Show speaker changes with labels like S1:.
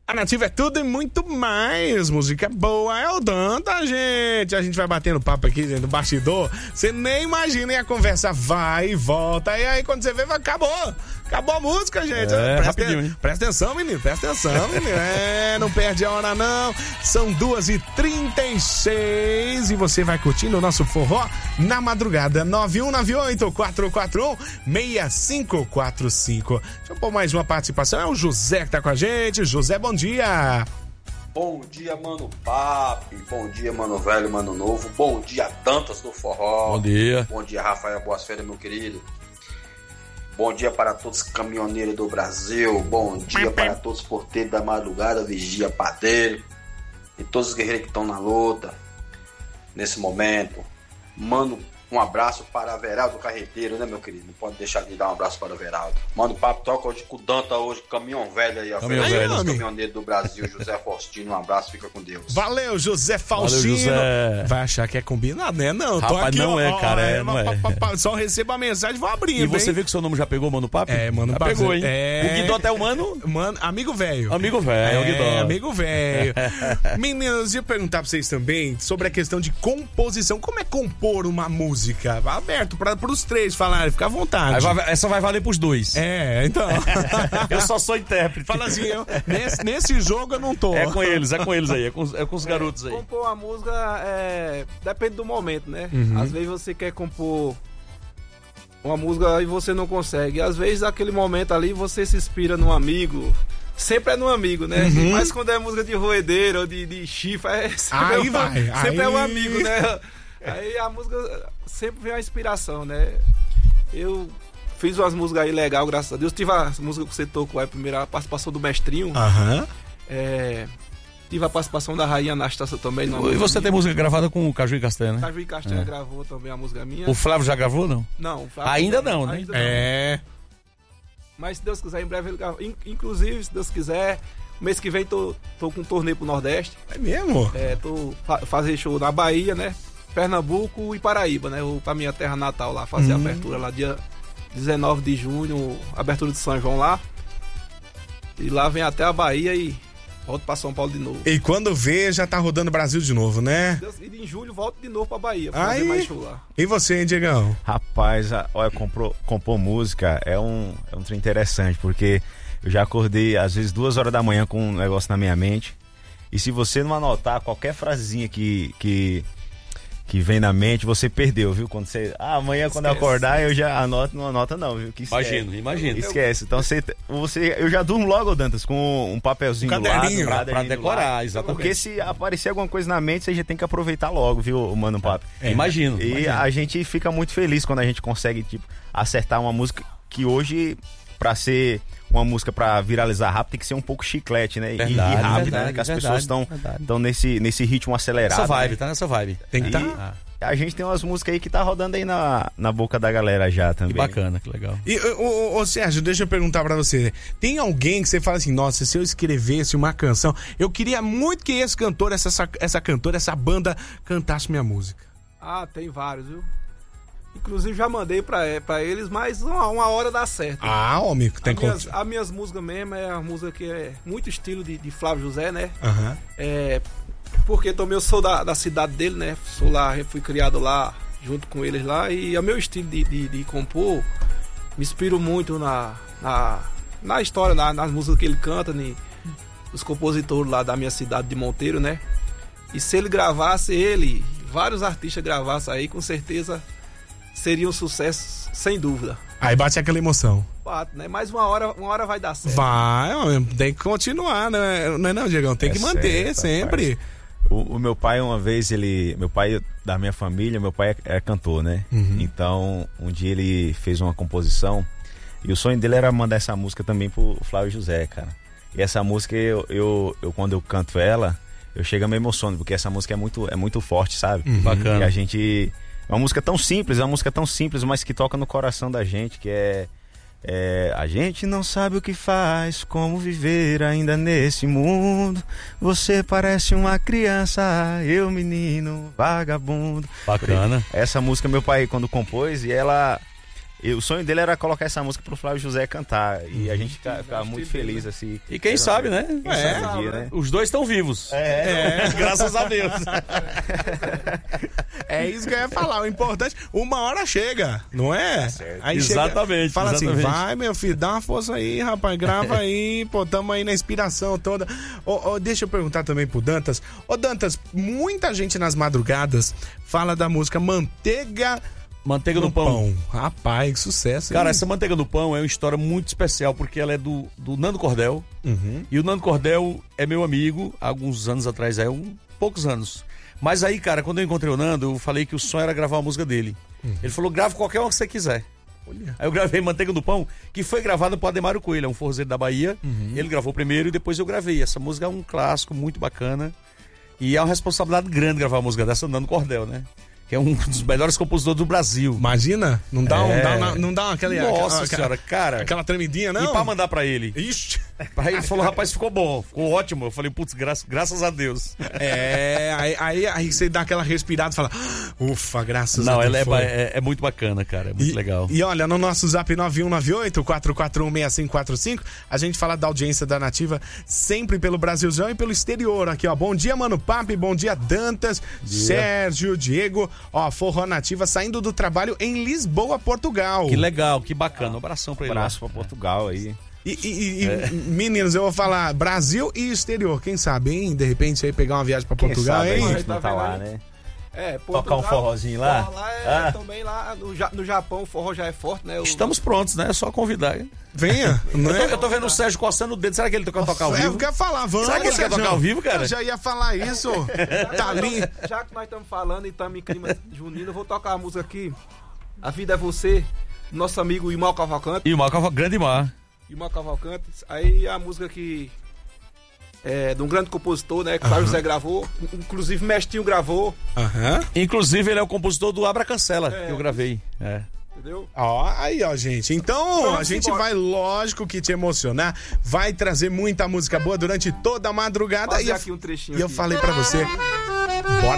S1: A Nativa é tudo e muito mais. Música boa é o Danta, gente. A gente vai batendo papo aqui, gente, no bastidor. Você nem imagina, e a conversa vai e volta. E aí, quando você vê, acabou. Acabou a música, gente. Presta atenção, menino. Presta atenção, menino. Não perde a hora, não. São 2h36 e você vai curtindo o nosso forró na madrugada. 9198-441-6545. Deixa eu pôr mais uma participação. É o José que tá com a gente. José, bom dia.
S2: Bom dia, mano Papi. Bom dia, mano velho, mano novo. Bom dia, Dantas do forró.
S3: Bom dia.
S2: Bom dia, Rafael Boas-Feiras, meu querido. Bom dia para todos os caminhoneiros do Brasil. Bom dia para todos os porteiros da madrugada, vigia, padeiro e todos os guerreiros que estão na luta nesse momento. Mano, um abraço para Veraldo Carreteiro, né, meu querido? Não pode deixar de dar um abraço para o Veraldo. Mano, papo toca hoje com o Danta, hoje, caminhão velho aí, ó. Caminhoneiro do Brasil, José Faustino. Um abraço, fica com Deus.
S1: Valeu, José Faustino. Valeu, José. Vai achar que é combinado, né? Não,
S3: rapaz,
S1: aqui,
S3: não é, cara. Não é.
S1: Só receba a mensagem e vou abrindo.
S3: E você viu que seu nome já pegou, Mano Papo?
S1: Mano Papo.
S3: Pegou, hein? O Guidó até o Mano,
S1: amigo velho.
S3: Amigo velho, o Guidó.
S1: Amigo velho. Meninas, eu ia perguntar pra vocês também sobre a questão de composição. Como é compor uma música? Aberto para os três falarem, fica à vontade.
S3: Essa vai valer pros dois.
S1: Então.
S3: Eu só sou intérprete.
S1: Fala assim, nesse jogo eu não tô.
S3: É com eles aí, é com os garotos aí.
S4: Compor uma música depende do momento, né? Às vezes você quer compor uma música e você não consegue. Às vezes, naquele momento ali, você se inspira num amigo. Sempre é no amigo, né? Mas quando é música de roedeira ou de chifre, sempre é um amigo, né? Aí a música sempre vem a inspiração, né? Eu fiz umas músicas aí legal, graças a Deus. Tive a música que você tocou aí, a primeira participação do Mestrinho. Tive a participação da Rainha Anastácia também.
S3: E você tem música gravada com o Caju e Castanha, né?
S4: Caju e Castanha gravou também a música minha.
S3: O Flávio já gravou, não?
S4: Não, o Flávio
S3: ainda não, né?
S4: Ainda não. Mas se Deus quiser, em breve ele grava. Inclusive, se Deus quiser, mês que vem tô com um torneio pro Nordeste.
S1: É mesmo?
S4: Tô fazer show na Bahia, né? Pernambuco e Paraíba, né? Pra minha terra natal lá, fazer a abertura lá, dia 19 de junho, abertura de São João lá. E lá vem até a Bahia e volto pra São Paulo de novo.
S1: E quando vê, já tá rodando o Brasil de novo, né?
S4: E em julho volto de novo pra Bahia, pra fazer mais show lá.
S1: E você, hein, Diegão?
S5: Rapaz, olha, compor música é um trem interessante, porque eu já acordei às vezes 2 horas da manhã com um negócio na minha mente. E se você não anotar qualquer frasezinha que vem na mente, você perdeu, viu? Quando você... amanhã, quando eu acordar, eu já anoto, não anota não, viu? Que
S3: Imagino.
S5: Esquece. Então, eu já durmo logo, Dantas, com um papelzinho do lado.
S3: Pra decorar, exatamente.
S5: Porque se aparecer alguma coisa na mente, você já tem que aproveitar logo, viu, Mano Papo?
S3: Imagino.
S5: A gente fica muito feliz quando a gente consegue, acertar uma música que hoje, pra ser uma música pra viralizar rápido, tem que ser um pouco chiclete, né? E rápido, né? Que as pessoas estão nesse ritmo acelerado.
S3: Essa vibe, tá nessa vibe.
S1: Tem que estar.
S5: A gente tem umas músicas aí que tá rodando aí na boca da galera já também.
S3: Que bacana, que legal.
S1: E, ô Sérgio, deixa eu perguntar pra você. Tem alguém que você fala assim, nossa, se eu escrevesse uma canção, eu queria muito que esse cantor, essa cantora, essa banda cantasse minha música.
S4: Tem vários, viu? Inclusive já mandei pra eles, mas uma hora dá certo.
S1: Homem, tem
S4: as minhas músicas mesmo é uma música que é muito estilo de Flávio José, né? Porque também eu sou da cidade dele, né? Sou lá, fui criado lá, junto com eles lá. E o meu estilo de compor, me inspiro muito na história, nas músicas que ele canta, os compositores lá da minha cidade de Monteiro, né? E se ele gravasse, vários artistas gravassem aí, com certeza seria um sucesso, sem dúvida.
S1: Aí bate aquela emoção.
S4: Bate, né? Mas uma hora vai dar certo.
S1: Vai, tem que continuar, né? Não, Diegão, tem que manter sempre.
S5: O meu pai, uma vez, meu pai da minha família, meu pai é cantor, né? Então, um dia ele fez uma composição e o sonho dele era mandar essa música também pro Flávio José, cara. E essa música, eu quando eu canto ela, eu chego a me emocionar, porque essa música é muito forte, sabe?
S3: Bacana.
S5: E a gente... É uma música tão simples, mas que toca no coração da gente, que a gente não sabe o que faz, como viver ainda nesse mundo. Você parece uma criança, eu menino, vagabundo.
S3: Bacana.
S5: Essa música meu pai quando compôs, e ela E o sonho dele era colocar essa música pro Flávio José cantar. E a gente ficava muito feliz, assim.
S3: E quem sabe, né?
S5: Quem sabe um dia, né?
S3: Os dois estão vivos. Graças a Deus.
S1: É isso que eu ia falar. O importante, uma hora chega, não é? Aí
S3: Exatamente.
S1: Chega, fala
S3: exatamente.
S1: assim, vai, meu filho, dá uma força aí, rapaz, grava aí, pô, tamo aí na inspiração toda. Deixa eu perguntar também pro Dantas. Ô, Dantas, muita gente nas madrugadas fala da música Manteiga
S3: no Pão.
S1: Rapaz, que sucesso.
S3: Cara,
S1: hein?
S3: essa Manteiga no Pão é uma história muito especial, porque ela é do Nando Cordel.
S1: Uhum.
S3: E o Nando Cordel é meu amigo, há alguns anos atrás, poucos anos. Mas aí, cara, quando eu encontrei o Nando, eu falei que o sonho era gravar a música dele. Ele falou, grava qualquer uma que você quiser.
S1: Olha.
S3: Aí eu gravei Manteiga no Pão, que foi gravada por Ademário Coelho, é um forrozeiro da Bahia. Ele gravou primeiro e depois eu gravei. Essa música é um clássico muito bacana. E é uma responsabilidade grande gravar uma música dessa do Nando Cordel, né? Que é um dos melhores compositores do Brasil.
S1: Imagina, não dá, não dá aquela...
S3: Nossa senhora, cara.
S1: Aquela tremidinha, não?
S3: E pra mandar pra ele?
S1: Ixi.
S3: Aí ele falou, rapaz, ficou bom, ficou ótimo. Eu falei, putz, graças a Deus.
S1: Aí você dá aquela respirada e fala, ufa, graças a Deus.
S3: Não, ela é muito bacana, cara, é muito legal.
S1: E olha, no nosso zap 9198-441-6545, a gente fala da audiência da Nativa sempre pelo Brasilzão e pelo exterior aqui, ó. Bom dia, Mano Papi, bom dia, Dantas, Sérgio, Diego, ó, Forró Nativa saindo do trabalho em Lisboa, Portugal.
S3: Que legal, que bacana, um abração pra ele.
S5: Abraço pra Portugal aí.
S1: Meninos, eu vou falar Brasil e exterior, quem sabe, hein? De repente aí pegar uma viagem pra Portugal,
S5: Quem sabe
S1: hein?
S5: a gente não tá lá, né?
S4: Tocar
S5: um forrozinho lá?
S4: Forró lá também lá no Japão o forró já é forte, né?
S3: Estamos prontos, né? É só convidar.
S1: Venha, não é?
S3: Eu tô vendo o Sérgio coçando o dedo, será que ele quer tocar ao vivo?
S1: Eu quero falar, vamos.
S3: Será que ele quer tocar ao vivo, cara?
S1: Eu já ia falar isso. Tá lindo.
S4: Já que nós estamos falando e estamos em clima junino, eu vou tocar a música aqui. A Vida é Você, nosso amigo Imar Cavalcante.
S3: E o grande Imar.
S4: Imar Cavalcante. Aí a música que é de um grande compositor, né? Que o José gravou. Inclusive Mestinho gravou.
S3: Inclusive ele é o compositor do Abra Cancela, que eu gravei.
S4: Entendeu?
S1: Ó, aí, ó, gente. Então, a gente vai, lógico, que te emocionar. Vai trazer muita música boa durante toda a madrugada.
S4: Fazer aqui um trechinho
S1: E eu
S4: aqui.
S1: falei pra você, bora